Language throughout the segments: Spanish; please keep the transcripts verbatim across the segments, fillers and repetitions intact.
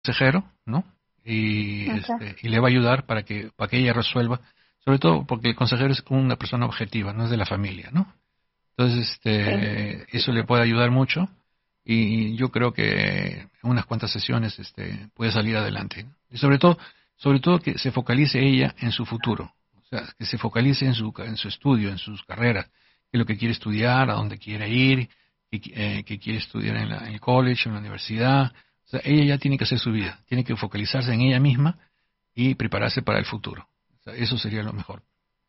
consejero, ¿no? Y, Okay. este, y le va a ayudar para que, para que ella resuelva, sobre todo porque el consejero es una persona objetiva, no es de la familia, ¿no? Entonces, Sí. este, eso le puede ayudar mucho y yo creo que en unas cuantas sesiones, este, puede salir adelante. Y sobre todo, sobre todo que se focalice ella en su futuro, o sea, que se focalice en su, en su estudio, en sus carreras, qué es lo que quiere estudiar, a dónde quiere ir, qué, eh, qué quiere estudiar en, la, en el college, en la universidad. O sea, ella ya tiene que hacer su vida, tiene que focalizarse en ella misma y prepararse para el futuro. O sea, eso sería lo mejor.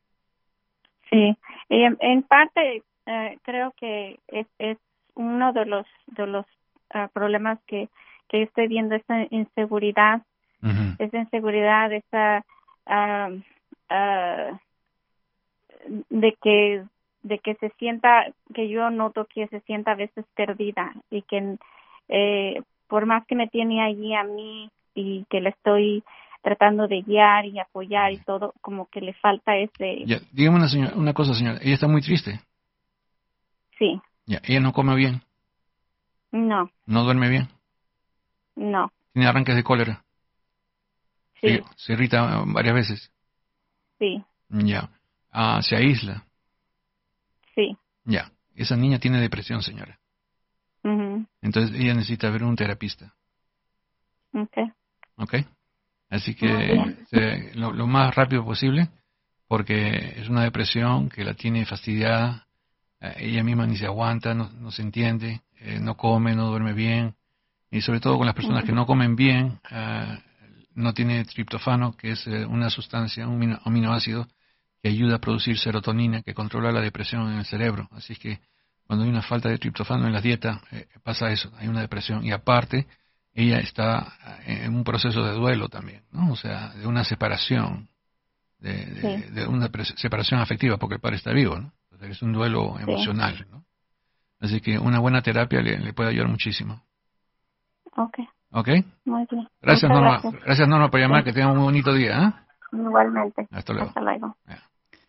Sí, y en, en parte eh, creo que es, es uno de los de los uh, problemas que, que estoy viendo, esa inseguridad, Uh-huh. esa inseguridad, esa uh, uh, de que de que se sienta, que yo noto que se sienta a veces perdida y que eh, por más que me tiene allí a mí y que le estoy tratando de guiar y apoyar y todo, como que le falta ese, Ya, dígame una, señora, una cosa, señora. Ella está muy triste. sí, Ya, ella no come bien, no, no duerme bien, no, tiene arranques de cólera, se, sí, se irrita varias veces. sí, Ya, ah, se aísla. sí, Ya, esa niña tiene depresión, señora. mhm, Entonces ella necesita ver un terapista. okay, ¿Ok? Así muy que bien, se- lo, lo más rápido posible, porque es una depresión que la tiene fastidiada. Eh, ella misma ni se aguanta, no, no se entiende, eh, no come, no duerme bien. Y sobre todo con las personas que mhm, no comen bien, ah, no tiene triptofano, que es eh, una sustancia, un amino- aminoácido que ayuda a producir serotonina, que controla la depresión en el cerebro. Así es que cuando hay una falta de triptofano en la dieta, eh, pasa eso, hay una depresión. Y aparte, ella está eh, en un proceso de duelo también, ¿no? O sea, de una separación, de, sí, de- de una pres- separación afectiva, porque el padre está vivo, ¿no? O sea, es un duelo sí, emocional, ¿no? Así que una buena terapia le, le puede ayudar muchísimo. okay, ¿Ok? muy bien, Gracias, muchas Norma. gracias, Gracias, Norma, por sí, llamar. Que tengan un bonito día. ¿Eh? igualmente, Hasta luego. hasta luego. Ya.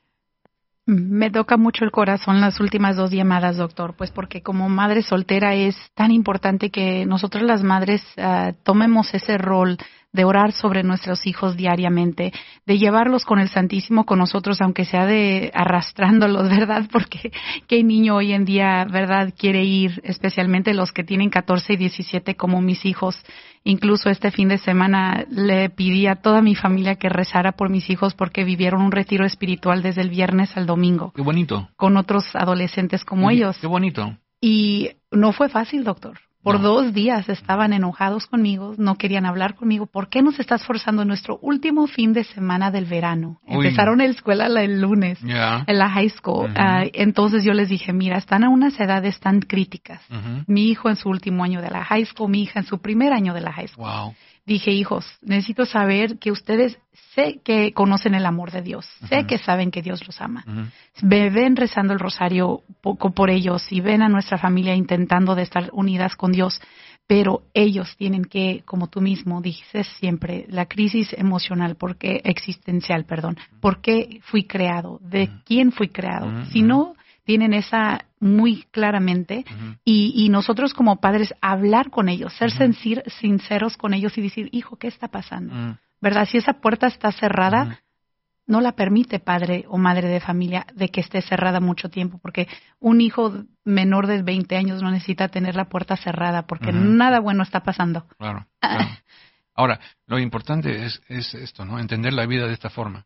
Me toca mucho el corazón las últimas dos llamadas, doctor, pues porque como madre soltera es tan importante que nosotros las madres uh, tomemos ese rol de orar sobre nuestros hijos diariamente, de llevarlos con el Santísimo con nosotros, aunque sea de arrastrándolos, ¿verdad? Porque qué niño hoy en día, ¿verdad?, quiere ir, especialmente los que tienen catorce y diecisiete como mis hijos. Incluso este fin de semana le pedí a toda mi familia que rezara por mis hijos porque vivieron un retiro espiritual desde el viernes al domingo Qué bonito. con otros adolescentes como Qué, ellos. qué bonito. Y no fue fácil, doctor. Por No. dos días estaban enojados conmigo, no querían hablar conmigo. ¿Por qué nos estás forzando en nuestro último fin de semana del verano? Uy. Empezaron la escuela el lunes, Ya. en la high school. Ujú. Uh, entonces yo les dije, mira, están a unas edades tan críticas. Ujú. Mi hijo en su último año de la high school, mi hija en su primer año de la high school. Wow. Dije, hijos, necesito saber que ustedes sé que conocen el amor de Dios, sé Ujú. que saben que Dios los ama. Ujú. Me ven rezando el rosario poco por ellos y ven a nuestra familia intentando de estar unidas con Dios, pero ellos tienen que, como tú mismo dices siempre, la crisis emocional, porque existencial, perdón, ¿por qué fui creado? ¿De Ujú. quién fui creado? Ujú. Si no tienen esa muy claramente, Ujú. y, y nosotros como padres hablar con ellos, ser Ujú. senci- sinceros con ellos y decir, hijo, ¿qué está pasando? Ujú. ¿Verdad? Si esa puerta está cerrada, Ujú. no la permite padre o madre de familia de que esté cerrada mucho tiempo, porque un hijo menor de veinte años no necesita tener la puerta cerrada porque Ujú. nada bueno está pasando. Claro, claro. Ahora, lo importante es, es esto, ¿no? Entender la vida de esta forma.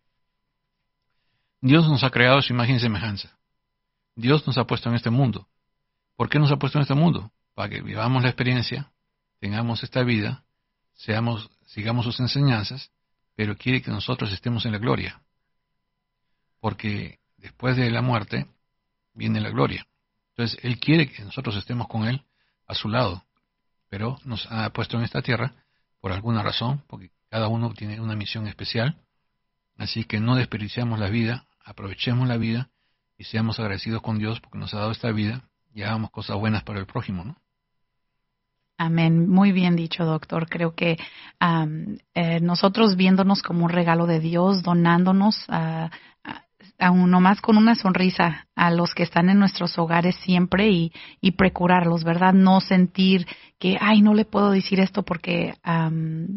Dios nos ha creado a su imagen y semejanza. Dios nos ha puesto en este mundo. ¿Por qué nos ha puesto en este mundo? Para que vivamos la experiencia, tengamos esta vida, seamos, sigamos sus enseñanzas, pero quiere que nosotros estemos en la gloria. Porque después de la muerte viene la gloria. Entonces, Él quiere que nosotros estemos con Él a su lado, pero nos ha puesto en esta tierra por alguna razón, porque cada uno tiene una misión especial. Así que no desperdiciamos la vida, aprovechemos la vida y seamos agradecidos con Dios porque nos ha dado esta vida y hagamos cosas buenas para el prójimo, ¿no? Amén. Muy bien dicho, doctor. Creo que um, eh, nosotros viéndonos como un regalo de Dios, donándonos, uh, uh, aún nomás con una sonrisa a los que están en nuestros hogares siempre y, y procurarlos, ¿verdad? No sentir que, ay, no le puedo decir esto porque um,